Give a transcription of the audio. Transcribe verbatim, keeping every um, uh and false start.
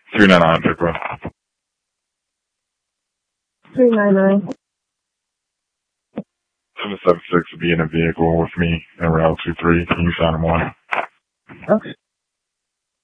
three nine nine, pick up. three nine nine. seven seven six will be in a vehicle with me in route two three. Can you sign him on? Okay.